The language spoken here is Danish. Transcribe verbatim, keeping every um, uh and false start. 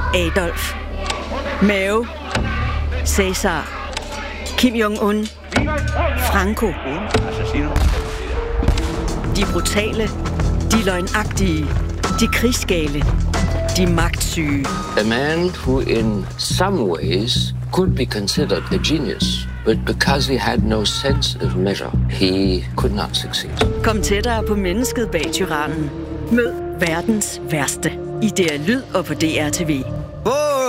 Adolf, Mao, Cæsar, Kim Jong-un, Franco. De brutale, de løgnagtige, de krigsgale, de magtsyge. A man who in some ways could be considered a genius, but because he had no sense of measure, he could not succeed. Kom tættere på mennesket bag tyrannen. Mød verdens værste i D R Lyd og på D R T V. Åh,